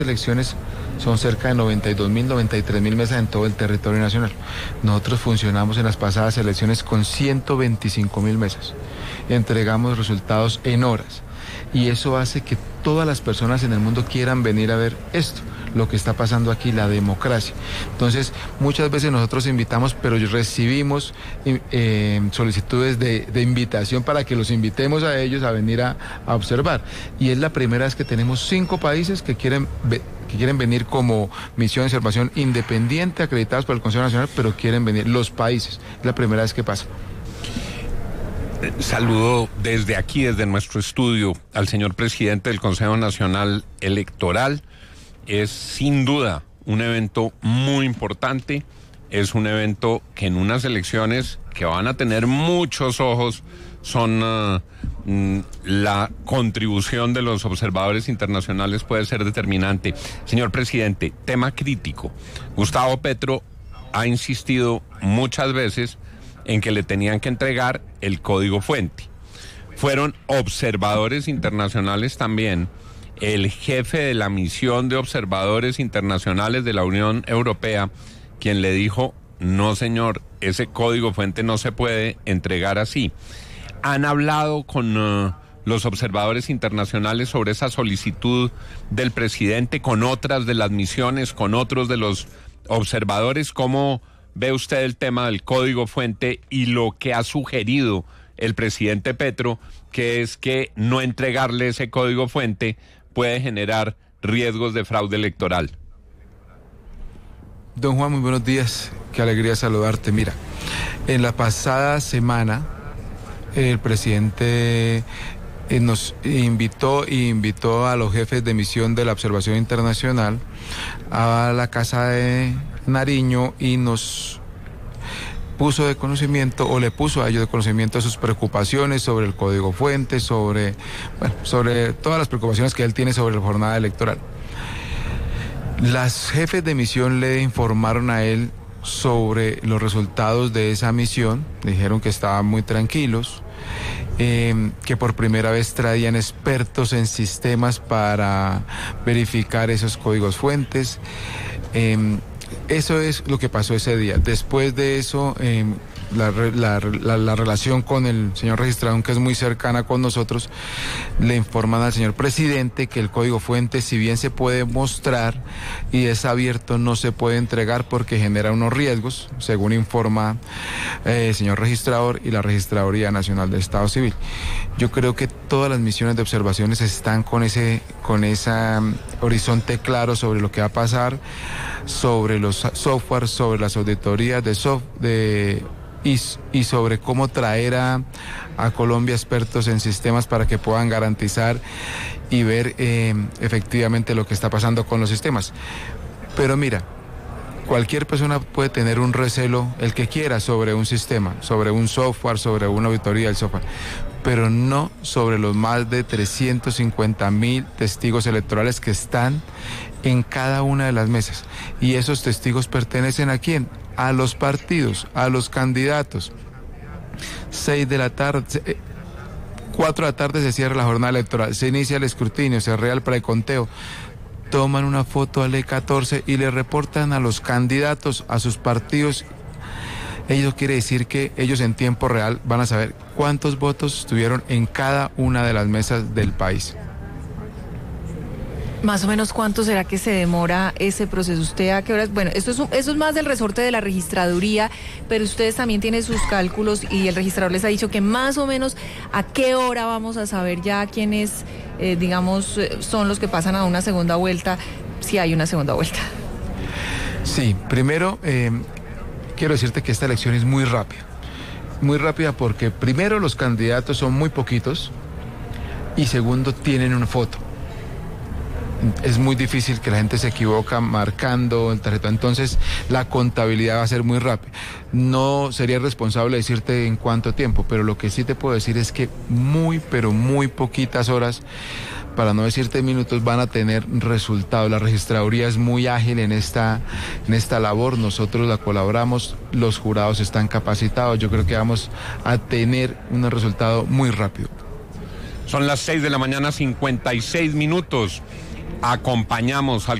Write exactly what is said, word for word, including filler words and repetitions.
elecciones son cerca de noventa y dos mil, noventa y tres mil mesas en todo el territorio nacional. Nosotros funcionamos en las pasadas elecciones con ciento veinticinco mil mesas. Entregamos resultados en horas. Y eso hace que todas las personas en el mundo quieran venir a ver esto, lo que está pasando aquí, la democracia. Entonces, muchas veces nosotros invitamos, pero recibimos eh, solicitudes de, de invitación para que los invitemos a ellos a venir a, a observar. Y es la primera vez que tenemos cinco países que quieren, que quieren venir como misión de observación independiente, acreditados por el Consejo Nacional, pero quieren venir los países. Es la primera vez que pasa. Saludo desde aquí, desde nuestro estudio, al señor presidente del Consejo Nacional Electoral. Es sin duda un evento muy importante, es un evento que en unas elecciones que van a tener muchos ojos son uh, la contribución de los observadores internacionales puede ser determinante. Señor presidente, tema crítico. Gustavo Petro ha insistido muchas veces en que le tenían que entregar el código fuente. Fueron observadores internacionales también, el jefe de la misión de observadores internacionales de la Unión Europea, quien le dijo, no señor, ese código fuente no se puede entregar así. ¿Han hablado con uh, los observadores internacionales sobre esa solicitud del presidente, con otras de las misiones, con otros de los observadores? ¿Cómo ve usted el tema del código fuente y lo que ha sugerido el presidente Petro, que es que no entregarle ese código fuente puede generar riesgos de fraude electoral? Don Juan, muy buenos días, qué alegría saludarte. Mira, en la pasada semana el presidente nos invitó e invitó a los jefes de misión de la observación internacional a la Casa de Nariño y nos puso de conocimiento, o le puso a ellos de conocimiento sus preocupaciones sobre el código fuente, sobre, bueno, sobre todas las preocupaciones que él tiene sobre la jornada electoral. Las jefes de misión le informaron a él sobre los resultados de esa misión, dijeron que estaban muy tranquilos, eh, que por primera vez traían expertos en sistemas para verificar esos códigos fuentes. Eh, Eso es lo que pasó ese día. Después de eso, eh, la, la, la, la relación con el señor registrador, que es muy cercana con nosotros, le informan al señor presidente que el código fuente, si bien se puede mostrar y es abierto, no se puede entregar porque genera unos riesgos, según informa eh, el señor registrador y la Registraduría Nacional de Estado Civil. Yo creo que todas las misiones de observaciones están con ese, con ese um, horizonte claro sobre lo que va a pasar, sobre los softwares, sobre las auditorías de software de, y, y sobre cómo traer a, a Colombia expertos en sistemas para que puedan garantizar y ver eh, efectivamente lo que está pasando con los sistemas. Pero mira, cualquier persona puede tener un recelo, el que quiera, sobre un sistema, sobre un software, sobre una auditoría del software, pero no sobre los más de trescientos cincuenta mil testigos electorales que están en cada una de las mesas. Y esos testigos pertenecen ¿a quién? A los partidos, a los candidatos. Seis de la tarde, eh, cuatro de la tarde se cierra la jornada electoral, se inicia el escrutinio, se arregla el preconteo. Toman una foto al E catorce y le reportan a los candidatos, a sus partidos. Ello quiere decir que ellos en tiempo real van a saber cuántos votos estuvieron en cada una de las mesas del país. Más o menos, ¿cuánto será que se demora ese proceso? ¿Usted a qué horas? Bueno, esto es, un, eso es más del resorte de la registraduría, pero ustedes también tienen sus cálculos y el registrador les ha dicho que más o menos a qué hora vamos a saber ya quiénes, eh, digamos, son los que pasan a una segunda vuelta, si hay una segunda vuelta. Sí, primero, eh, quiero decirte que esta elección es muy rápida. Muy rápida porque primero los candidatos son muy poquitos y segundo tienen una foto. Es muy difícil que la gente se equivoca marcando el tarjeta, entonces la contabilidad va a ser muy rápida. No sería responsable decirte en cuánto tiempo, pero lo que sí te puedo decir es que muy, pero muy poquitas horas, para no decirte minutos, van a tener resultados. La registraduría es muy ágil en esta, en esta labor, nosotros la colaboramos, los jurados están capacitados, yo creo que vamos a tener un resultado muy rápido. Son las seis de la mañana, cincuenta y seis minutos. acompañamos al